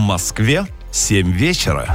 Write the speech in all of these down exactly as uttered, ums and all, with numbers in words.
Москве семь вечера.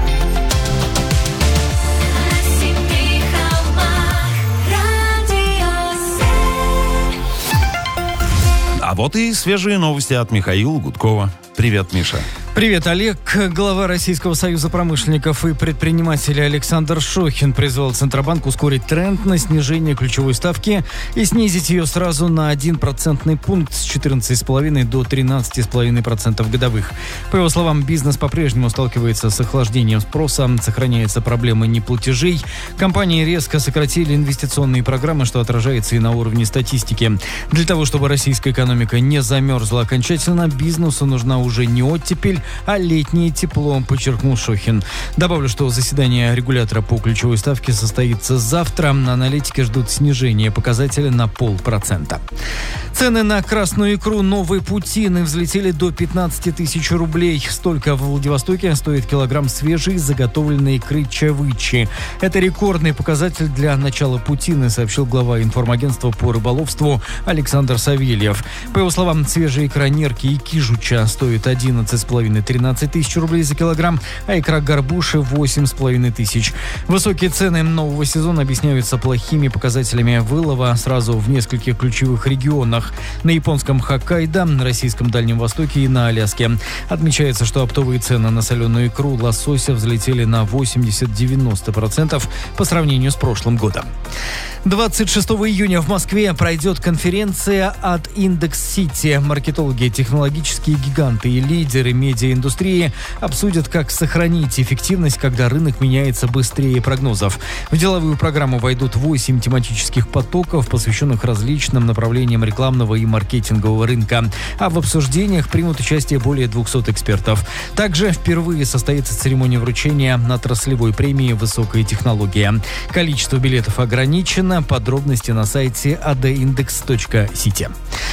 А вот и свежие новости от Михаила Гудкова. Привет, Миша. Привет, Олег. Глава Российского союза промышленников и предпринимателей Александр Шохин призвал Центробанк ускорить тренд на снижение ключевой ставки и снизить ее сразу на один процентный пункт с четырнадцати целых пяти десятых до тринадцати целых пяти десятых процентов годовых. По его словам, бизнес по-прежнему сталкивается с охлаждением спроса, сохраняется проблема неплатежей. Компании резко сократили инвестиционные программы, что отражается и на уровне статистики. Для того, чтобы российская экономика не замерзла окончательно, бизнесу нужна уже не оттепель, а летнее тепло, подчеркнул Шохин. Добавлю, что заседание регулятора по ключевой ставке состоится завтра. Аналитики ждут снижения показателя на полпроцента. Цены на красную икру новой путины взлетели до пятнадцати тысяч рублей. Столько в Владивостоке стоит килограмм свежей заготовленной икры чавычи. Это рекордный показатель для начала путины, сообщил глава информагентства по рыболовству Александр Савельев. По его словам, свежая икра нерки и кижуча стоит одиннадцать целых пять десятых - тринадцать тысяч рублей за килограмм, а икра горбуши восемь целых пять десятых тысяч. Высокие цены нового сезона объясняются плохими показателями вылова сразу в нескольких ключевых регионах. На японском Хоккайдо, на российском Дальнем Востоке и на Аляске. Отмечается, что оптовые цены на соленую икру лосося взлетели на восемьдесят - девяносто процентов по сравнению с прошлым годом. двадцать шестого июня в Москве пройдет конференция от Индекс Сити. Маркетологи, технологические гиганты и лидеры медиаиндустрии обсудят, как сохранить эффективность, когда рынок меняется быстрее прогнозов. В деловую программу войдут восемь тематических потоков, посвященных различным направлениям рекламного и маркетингового рынка. А в обсуждениях примут участие более двухсот экспертов. Также впервые состоится церемония вручения отраслевой премии «Высокая технология». Количество билетов ограничено. Подробности на сайте а дэ индекс точка сити.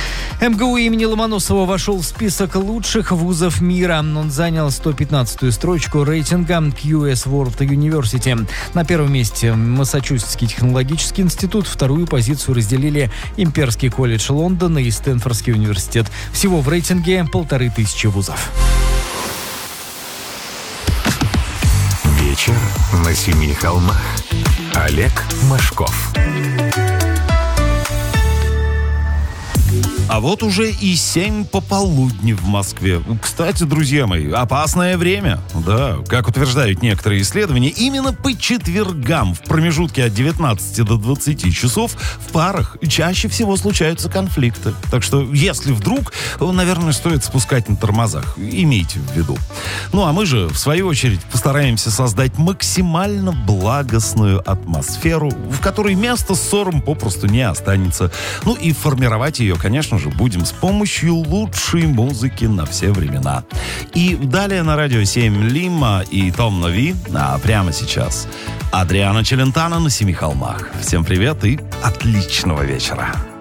эм гэ у имени Ломоносова вошел в список лучших вузов мира. Он занял сто пятнадцатую строчку рейтинга кью эс World University. На первом месте Массачусетский технологический институт. Вторую позицию разделили Имперский колледж Лондона и Стэнфордский университет. Всего в рейтинге полторы тысячи вузов. Вечер на семи холмах. Олег Машков. А вот уже и семь пополудни в Москве. Кстати, друзья мои, опасное время. Да, как утверждают некоторые исследования, именно по четвергам в промежутке от девятнадцати до двадцати часов в парах чаще всего случаются конфликты. Так что, если вдруг, наверное, стоит спускать на тормозах. Имейте в виду. Ну, а мы же, в свою очередь, постараемся создать максимально благостную атмосферу, в которой места ссорам попросту не останется. Ну и формировать ее, конечно же, будем с помощью лучшей музыки на все времена. И далее на радио семь Лима и Том Нови, а прямо сейчас Адриано Челентано на Семи холмах. Всем привет и отличного вечера.